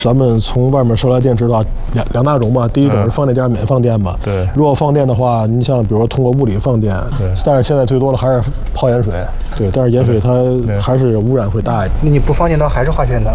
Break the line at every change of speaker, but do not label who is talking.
咱们从外面收来电知道两大种嘛，第一种是放电加免放电嘛。
对。
如果放电的话，你像比如说通过物理放电，
对。
但是现在最多的还是泡盐水。对，但是盐水它还是污染会大一点。
你不放电它还是化学能。